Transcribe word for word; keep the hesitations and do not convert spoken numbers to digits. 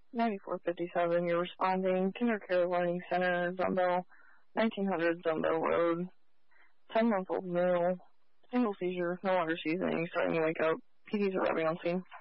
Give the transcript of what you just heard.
ninety-four fifty-seven, you're responding. Kinder Care Learning Center, Zumbel, nineteen hundred Zumbel Road. ten-month-old male, single seizure, no longer seizing, starting to wake up. P Ds arriving on scene.